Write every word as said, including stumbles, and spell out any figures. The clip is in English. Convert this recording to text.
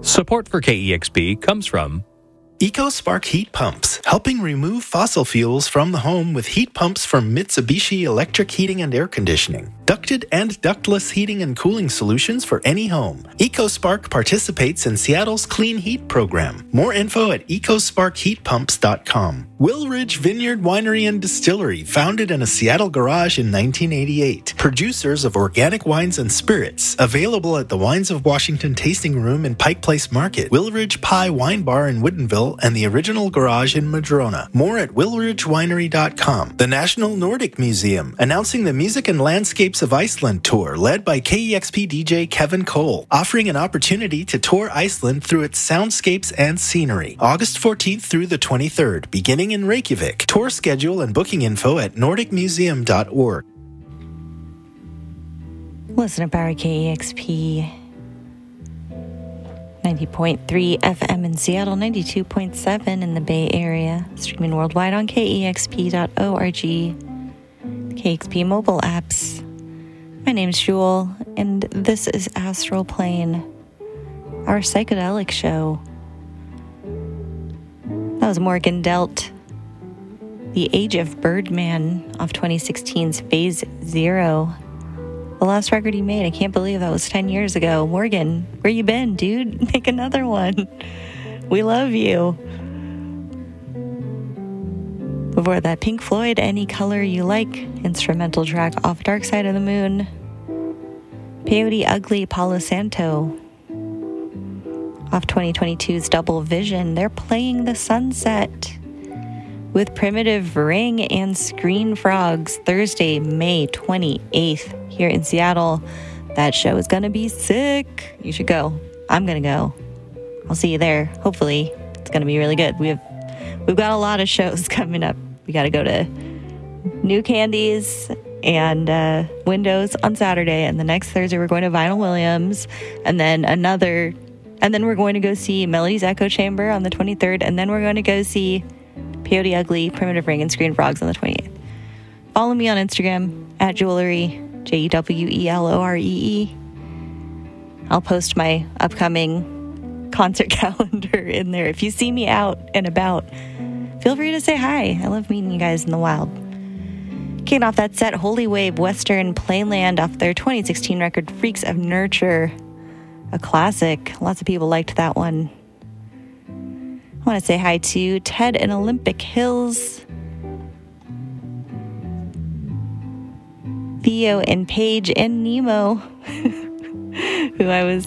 Support for K E X P comes from EcoSpark Heat Pumps, helping remove fossil fuels from the home with heat pumps from Mitsubishi Electric Heating and Air Conditioning. Ducted and ductless heating and cooling solutions for any home. EcoSpark participates in Seattle's Clean Heat program. More info at ecospark heat pumps dot com. Willridge Vineyard Winery and Distillery, founded in a Seattle garage in nineteen eighty-eight. Producers of organic wines and spirits. Available at the Wines of Washington Tasting Room in Pike Place Market, Willridge Pie Wine Bar in Woodinville, and the original garage in Madrona. More at willridge winery dot com. The National Nordic Museum, announcing the Music and Landscapes of Iceland tour, led by K E X P D J Kevin Cole, offering an opportunity to tour Iceland through its soundscapes and scenery. August fourteenth through the twenty-third, beginning in Reykjavik. Tour schedule and booking info at nordic museum dot org. Listen to Power K E X P ninety point three F M in Seattle, ninety-two point seven in the Bay Area, streaming worldwide on K E X P dot org, K E X P mobile apps. My name's Jewel, and this is Astral Plane, our psychedelic show. That was Morgan Delt, The Age of Birdman, off twenty sixteen's Phase Zero. The last record he made, I can't believe that was ten years ago. Morgan, where you been, dude? Make another one. We love you. Before that, Pink Floyd, Any Color You Like, instrumental track off Dark Side of the Moon. Peyote Ugly, Palo Santo, off twenty twenty-two's Double Vision. They're playing The Sunset with Primitive Ring and Screen Frogs Thursday, May twenty-eighth here in Seattle. That show is going to be sick. You should go. I'm going to go. I'll see you there. Hopefully it's going to be really good. We have, we've got a lot of shows coming up. We got to go to New Candies and uh, Windows on Saturday. And the next Thursday we're going to Vinyl Williams. And then another, and then we're going to go see Melody's Echo Chamber on the twenty-third. And then we're going to go see Peyote Ugly, Primitive Ring, and Screen Frogs on the twenty-eighth. Follow me on Instagram at Jewelry, J E W E L O R E E. I'll post my upcoming concert calendar in there. If you see me out and about, feel free to say hi. I love meeting you guys in the wild. Kicking off that set, Holy Wave, Western Playland, off their twenty sixteen record, Freaks of Nurture. A classic. Lots of people liked that one. I want to say hi to Ted in Olympic Hills, Theo and Paige and Nemo, who I was